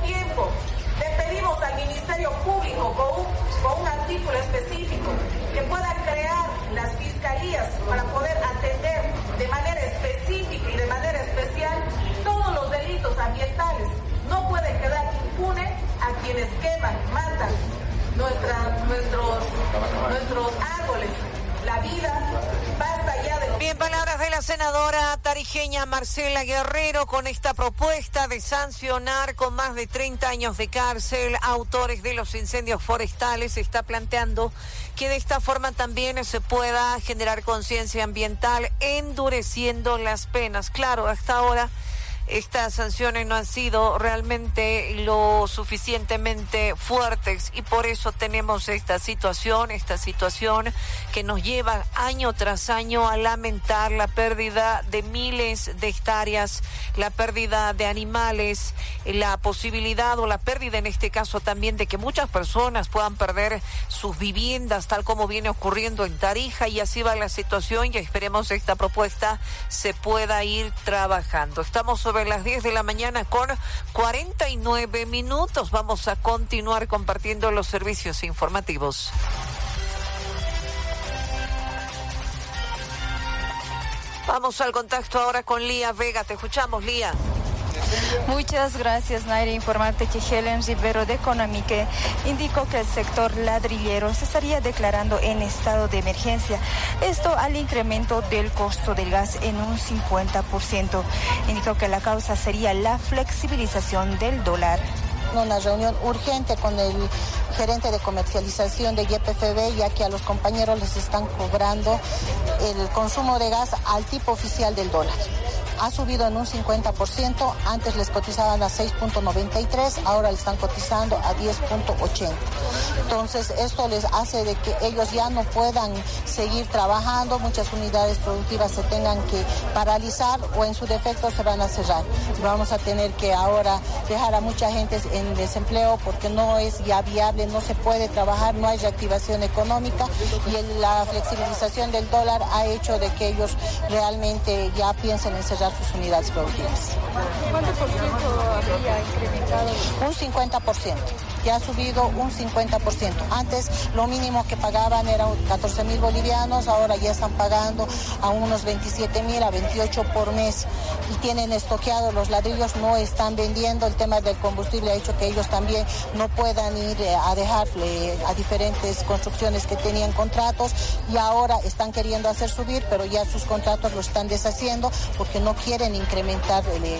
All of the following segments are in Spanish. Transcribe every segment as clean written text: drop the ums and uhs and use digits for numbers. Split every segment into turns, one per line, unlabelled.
tiempo le pedimos al Ministerio Público con un artículo específico que pueda crear las fiscalías para poder atender de manera específica y de manera especial todos los delitos ambientales. No puede quedar impune a quienes queman, matan nuestros árboles, la vida. Basta ya de...
Bien, palabras de la senadora tarijeña Marcela Guerrero con esta propuesta de sancionar con más de 30 años de cárcel a autores de los incendios forestales. Se está planteando que de esta forma también se pueda generar conciencia ambiental, endureciendo las penas. Claro, hasta ahora estas sanciones no han sido realmente lo suficientemente fuertes y por eso tenemos esta situación que nos lleva año tras año a lamentar la pérdida de miles de hectáreas, la pérdida de animales, la posibilidad o la pérdida en este caso también de que muchas personas puedan perder sus viviendas, tal como viene ocurriendo en Tarija, y así va la situación y esperemos esta propuesta se pueda ir trabajando. Estamos sobre las 10 de la mañana con 49 minutos. Vamos a continuar compartiendo los servicios informativos. Vamos al contacto ahora con Lía Vega. Te escuchamos, Lía.
Muchas gracias, Naira. Informarte que Helen Rivero de Económica indicó que el sector ladrillero se estaría declarando en estado de emergencia. Esto al incremento del costo del gas en un 50%. Indicó que la causa sería la flexibilización del dólar.
Una reunión urgente con el gerente de comercialización de YPFB, ya que a los compañeros les están cobrando el consumo de gas al tipo oficial del dólar. Ha subido en un 50%, antes les cotizaban a 6.93, ahora le están cotizando a 10.80. Entonces esto les hace de que ellos ya no puedan seguir trabajando, muchas unidades productivas se tengan que paralizar o en su defecto se van a cerrar. Vamos a tener que ahora dejar a mucha gente en desempleo porque no es ya viable, no se puede trabajar, no hay reactivación económica y la flexibilización del dólar ha hecho de que ellos realmente ya piensen en cerrar sus unidades productivas.
¿Cuánto por ciento habría incrementado?
Un 50%, ya ha subido un 50%. Antes lo mínimo que pagaban eran 14.000 bolivianos, ahora ya están pagando a unos 27.000 a 28 por mes y tienen estoqueados los ladrillos, no están vendiendo. El tema del combustible ha hecho que ellos también no puedan ir a dejarle a diferentes construcciones que tenían contratos y ahora están queriendo hacer subir, pero ya sus contratos lo están deshaciendo porque no quieren incrementar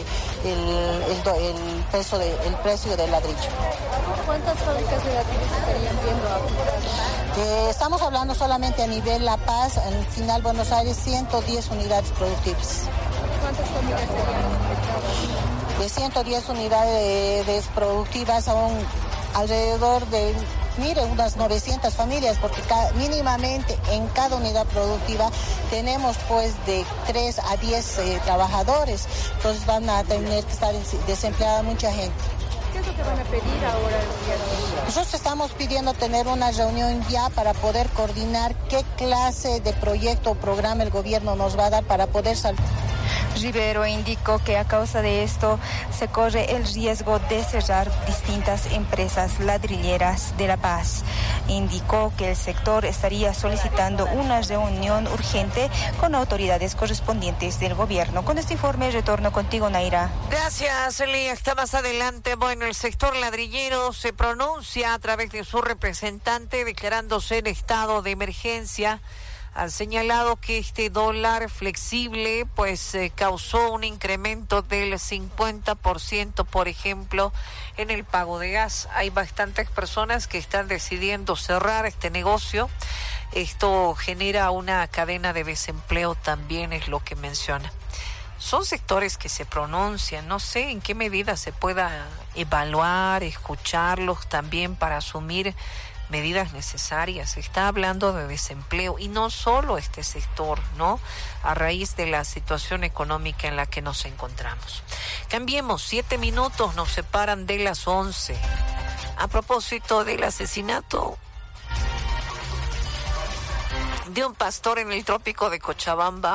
el precio del ladrillo.
¿Cuántas fábricas de ladrillos estarían viendo ahora?
Estamos hablando solamente a nivel La Paz, en Final Buenos Aires, 110 unidades productivas.
¿Cuántas familias serían afectadas?
De 110 unidades productivas son alrededor de unas 900 familias, porque mínimamente en cada unidad productiva tenemos pues de 3 a 10 trabajadores, entonces van a tener que estar desempleada mucha gente.
¿Qué es lo que van a pedir ahora el gobierno?
Nosotros estamos pidiendo tener una reunión ya para poder coordinar qué clase de proyecto o programa el gobierno nos va a dar para poder salvar.
Rivero indicó que a causa de esto se corre el riesgo de cerrar distintas empresas ladrilleras de La Paz. Indicó que el sector estaría solicitando una reunión urgente con autoridades correspondientes del gobierno. Con este informe retorno contigo, Naira.
Gracias, Lía. Está más adelante. Bueno, el sector ladrillero se pronuncia a través de su representante declarándose en estado de emergencia. Han señalado que este dólar flexible pues causó un incremento del 50%, por ejemplo, en el pago de gas. Hay bastantes personas que están decidiendo cerrar este negocio. Esto genera una cadena de desempleo también, es lo que menciona. Son sectores que se pronuncian, no sé en qué medida se pueda evaluar, escucharlos también para asumir medidas necesarias. Se está hablando de desempleo y no solo este sector, ¿no? A raíz de la situación económica en la que nos encontramos. Cambiemos, 7 minutos nos separan de las 11. A propósito del asesinato de un pastor en el trópico de Cochabamba,